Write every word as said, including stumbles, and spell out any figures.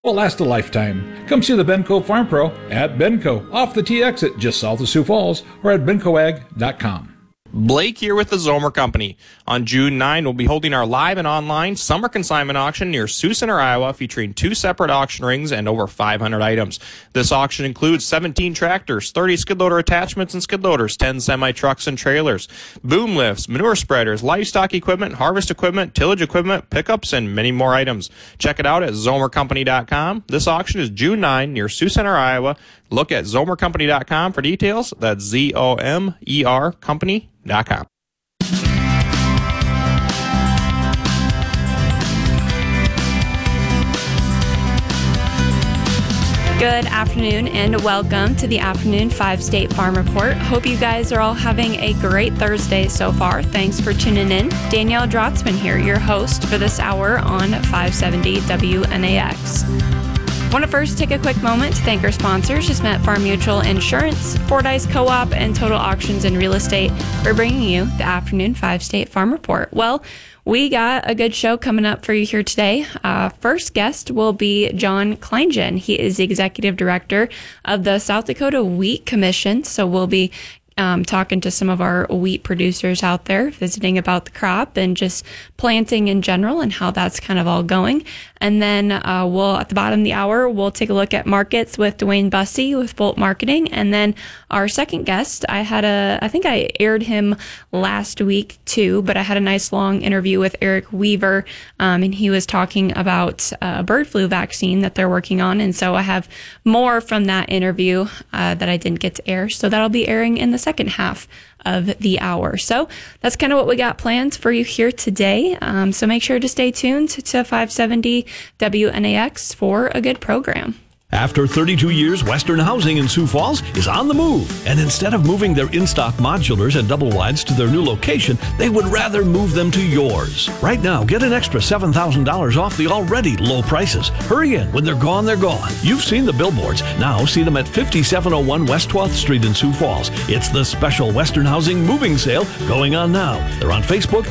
will last a lifetime. Come see the Benco Farm Pro at Benco, off the T exit just south of Sioux Falls, or at benco ag dot com. Blake here with the Zomer Company. On June ninth, we'll be holding our live and online summer consignment auction near Sioux Center, Iowa, featuring two separate auction rings and over five hundred items. This auction includes seventeen tractors, thirty skid loader attachments and skid loaders, ten semi-trucks and trailers, boom lifts, manure spreaders, livestock equipment, harvest equipment, tillage equipment, pickups, and many more items. Check it out at zomer company dot com. This auction is June ninth near Sioux Center, Iowa. Look at zomer company dot com for details. That's Z O M E R company dot com. Good afternoon and welcome to the Afternoon five State Farm Report. Hope you guys are all having a great Thursday so far. Thanks for tuning in. Danielle Drotzman here, your host for this hour on five seventy W N A X. I want to first take a quick moment to thank our sponsors, Just Met Farm Mutual Insurance, Fordyce Co-op, and Total Auctions and Real Estate for bringing you the Afternoon five State Farm Report. Well, we got a good show coming up for you here today. Uh, first guest will be John Kleingen. He is the Executive Director of the South Dakota Wheat Commission, so we'll be Um, talking to some of our wheat producers out there, visiting about the crop and just planting in general and how that's kind of all going. And then uh, we'll, at the bottom of the hour, we'll take a look at markets with Dwayne Bussey with Bolt Marketing. And then our second guest, I had a, I think I aired him last week too, but I had a nice long interview with Eric Weaver, um, and he was talking about a bird flu vaccine that they're working on. And so I have more from that interview uh, that I didn't get to air. So that'll be airing in the second half of the hour. So that's kind of what we got planned for you here today. Um, so make sure to stay tuned to five seventy W N A X for a good program. After thirty-two years, Western Housing in Sioux Falls is on the move. And instead of moving their in-stock modulars and double wides to their new location, they would rather move them to yours. Right now, get an extra seven thousand dollars off the already low prices. Hurry in. When they're gone, they're gone. You've seen the billboards. Now see them at fifty-seven oh one West twelfth Street in Sioux Falls. It's the special Western Housing moving sale going on now. They're on Facebook,